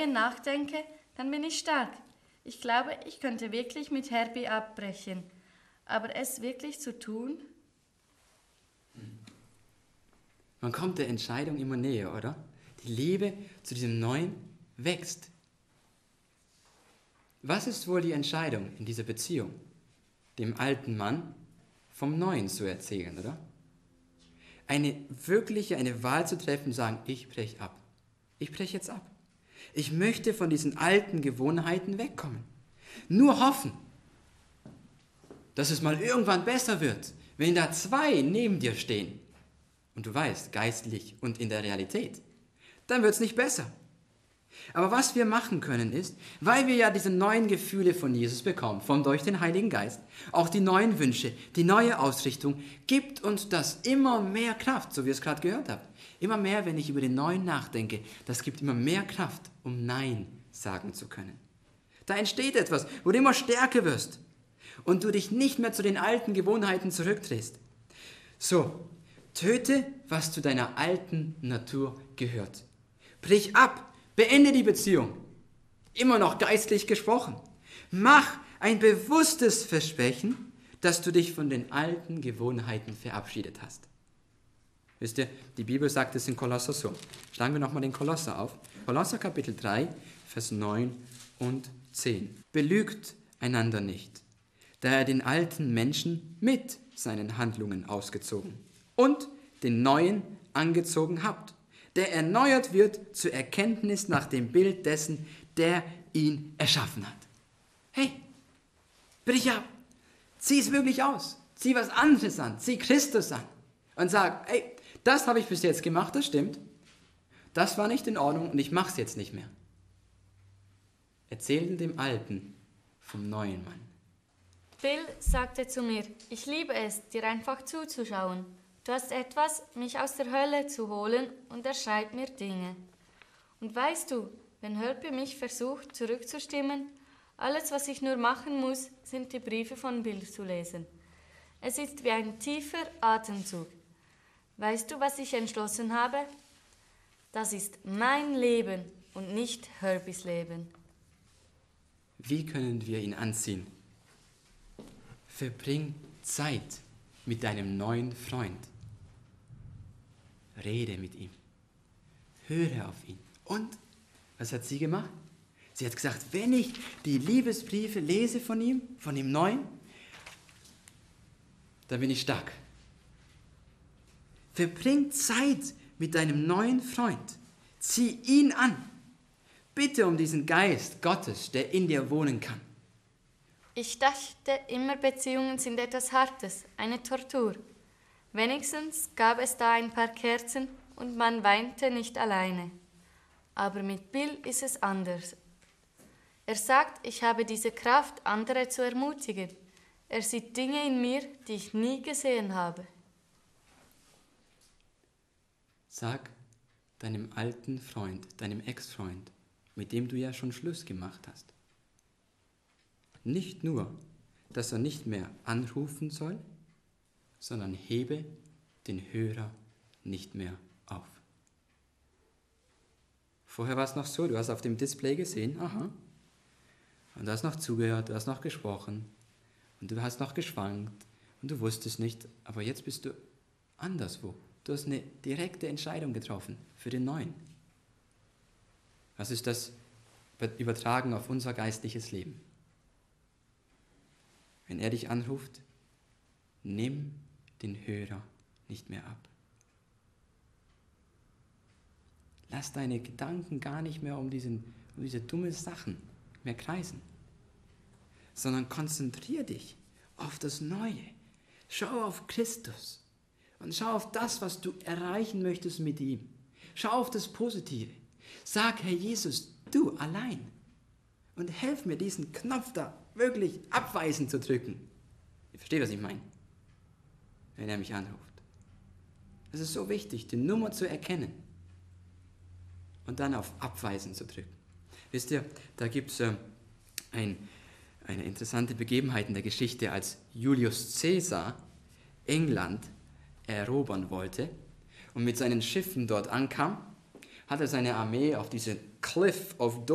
Neuen nachdenke, dann bin ich stark. Ich glaube, ich könnte wirklich mit Herbie abbrechen. Aber es wirklich zu tun? Man kommt der Entscheidung immer näher, oder? Die Liebe zu diesem Neuen wächst. Was ist wohl die Entscheidung in dieser Beziehung? Dem alten Mann vom Neuen zu erzählen, oder? Eine Wahl zu treffen und sagen, ich breche ab. Ich breche jetzt ab. Ich möchte von diesen alten Gewohnheiten wegkommen. Nur hoffen, dass es mal irgendwann besser wird, wenn da zwei neben dir stehen. Und du weißt, geistlich und in der Realität, dann wird es nicht besser. Aber was wir machen können ist, weil wir ja diese neuen Gefühle von Jesus bekommen, durch den Heiligen Geist, auch die neuen Wünsche, die neue Ausrichtung, gibt uns das immer mehr Kraft, so wie ihr es gerade gehört habt. Immer mehr, wenn ich über den Neuen nachdenke, das gibt immer mehr Kraft, um Nein sagen zu können. Da entsteht etwas, wo du immer stärker wirst und du dich nicht mehr zu den alten Gewohnheiten zurückdrehst. So, töte, was zu deiner alten Natur gehört. Brich ab, beende die Beziehung. Immer noch geistlich gesprochen. Mach ein bewusstes Versprechen, dass du dich von den alten Gewohnheiten verabschiedet hast. Wisst ihr, die Bibel sagt es in Kolosser so. Schlagen wir nochmal den Kolosser auf. Kolosser Kapitel 3, Vers 9 und 10. Belügt einander nicht, da er den alten Menschen mit seinen Handlungen ausgezogen und den neuen angezogen habt, der erneuert wird zur Erkenntnis nach dem Bild dessen, der ihn erschaffen hat. Hey, brich ab, zieh es wirklich aus, zieh was anderes an, zieh Christus an und sag, hey, das habe ich bis jetzt gemacht, das stimmt, das war nicht in Ordnung und ich mache es jetzt nicht mehr. Erzähle dem Alten vom neuen Mann. Bill sagte zu mir, ich liebe es, dir einfach zuzuschauen. Du hast etwas, mich aus der Hölle zu holen und er schreibt mir Dinge. Und weißt du, wenn Herbie mich versucht zurückzustimmen, alles, was ich nur machen muss, sind die Briefe von Bill zu lesen. Es ist wie ein tiefer Atemzug. Weißt du, was ich entschlossen habe? Das ist mein Leben und nicht Herbies Leben. Wie können wir ihn anziehen? Verbring Zeit mit deinem neuen Freund. Rede mit ihm. Höre auf ihn. Und, was hat sie gemacht? Sie hat gesagt, wenn ich die Liebesbriefe lese von ihm, von dem Neuen, dann bin ich stark. Verbring Zeit mit deinem neuen Freund. Zieh ihn an. Bitte um diesen Geist Gottes, der in dir wohnen kann. Ich dachte immer, Beziehungen sind etwas Hartes, eine Tortur. Wenigstens gab es da ein paar Kerzen und man weinte nicht alleine. Aber mit Bill ist es anders. Er sagt, ich habe diese Kraft, andere zu ermutigen. Er sieht Dinge in mir, die ich nie gesehen habe. Sag deinem alten Freund, deinem Ex-Freund, mit dem du ja schon Schluss gemacht hast, nicht nur, dass er nicht mehr anrufen soll, sondern hebe den Hörer nicht mehr auf. Vorher war es noch so, du hast auf dem Display gesehen, aha, und du hast noch zugehört, du hast noch gesprochen und du hast noch geschwankt und du wusstest nicht, aber jetzt bist du anderswo. Du hast eine direkte Entscheidung getroffen für den Neuen. Was ist das übertragen auf unser geistliches Leben? Wenn er dich anruft, nimm den Hörer nicht mehr ab. Lass deine Gedanken gar nicht mehr um diese dummen Sachen mehr kreisen, sondern konzentriere dich auf das Neue. Schau auf Christus und schau auf das, was du erreichen möchtest mit ihm. Schau auf das Positive. Sag, Herr Jesus, du allein. Und helf mir, diesen Knopf da wirklich abweisen zu drücken. Ihr versteht, was ich meine? Wenn er mich anruft. Es ist so wichtig, die Nummer zu erkennen und dann auf Abweisen zu drücken. Wisst ihr, da gibt es eine interessante Begebenheit in der Geschichte, als Julius Caesar England erobern wollte und mit seinen Schiffen dort ankam, hat er seine Armee auf diese Cliff of